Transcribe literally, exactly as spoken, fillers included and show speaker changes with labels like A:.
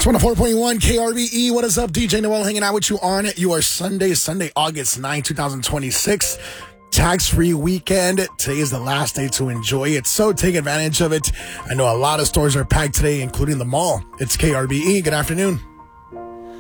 A: It's one oh four point one K R B E. What is up? D J Noel hanging out with you on your Sunday, Sunday, August ninth, twenty twenty-six. Tax-free weekend. Today is the last day to enjoy it, so take advantage of it. I know a lot of stores are packed today, including the mall. It's K R B E. Good afternoon.